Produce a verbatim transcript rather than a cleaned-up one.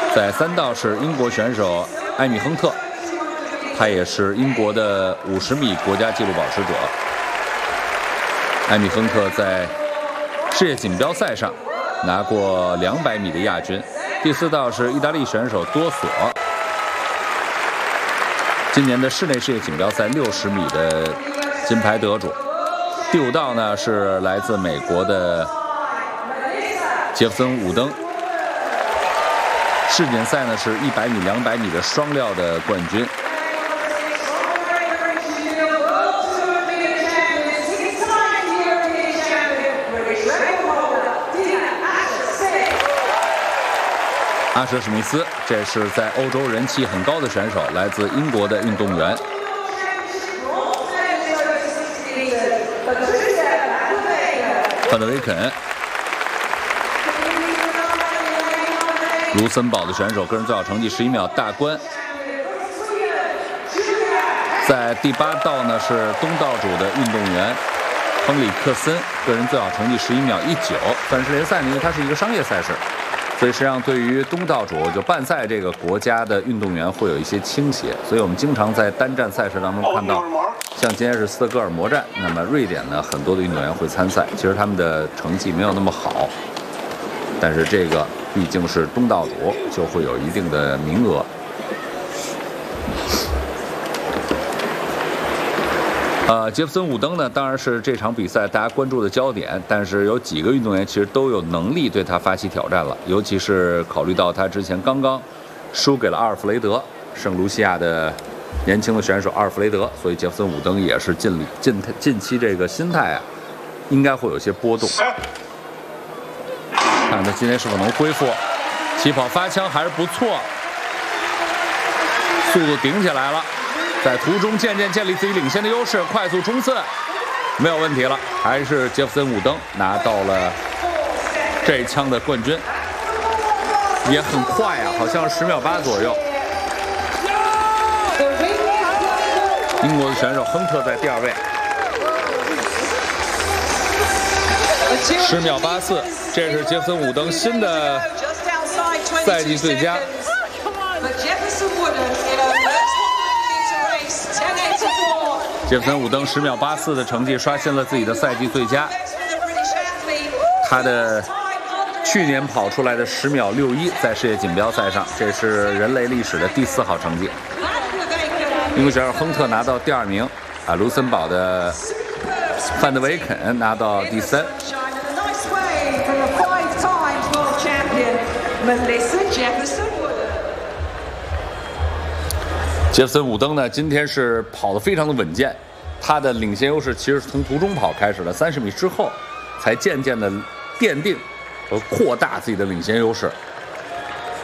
在三道是英国选手艾米亨特，他也是英国的五十米国家纪录保持者。艾米亨特在世界锦标赛上拿过两百米的亚军。第四道是意大利选手多索，今年的室内世界锦标赛六十米的金牌得主。第五道呢是来自美国的杰弗森·伍登。世锦赛呢是一百米、两百米的双料的冠军。阿舍·史密斯，这是在欧洲人气很高的选手，来自英国的运动员。范德维肯。卢森堡的选手个人最好成绩十一秒大关。在第八道呢是东道主的运动员亨里克森，个人最好成绩十一秒一九。短式联赛呢，因为它是一个商业赛事，所以实际上对于东道主就办赛这个国家的运动员会有一些倾斜，所以我们经常在单站赛事当中看到，像今天是斯德哥尔摩站，那么瑞典呢很多的运动员会参赛，其实他们的成绩没有那么好，但是这个毕竟是东道主，就会有一定的名额。呃，杰弗森·伍登呢，当然是这场比赛大家关注的焦点，但是有几个运动员其实都有能力对他发起挑战了，尤其是考虑到他之前刚刚输给了阿尔弗雷德，圣卢西亚的年轻的选手阿尔弗雷德，所以杰弗森·伍登也是近近近期这个心态啊，应该会有些波动。看他今天是否能恢复，起跑发枪还是不错，速度顶起来了，在途中渐渐建立自己领先的优势，快速冲刺没有问题了，还是杰弗森·伍登拿到了这一枪的冠军，也很快啊，好像是十秒八左右。英国的选手亨特在第二位，十秒八四，这是杰弗森·伍登新的赛季最佳。杰弗森·伍登十秒八四的成绩刷新了自己的赛季最佳，他的去年跑出来的十秒六一在世界锦标赛上，这是人类历史的第四好成绩。英国选手亨特拿到第二名，啊，卢森堡的范德维肯拿到第三。杰弗森·伍登呢，今天是跑得非常的稳健，他的领先优势其实是从途中跑开始的，三十米之后才渐渐的奠定和扩大自己的领先优势。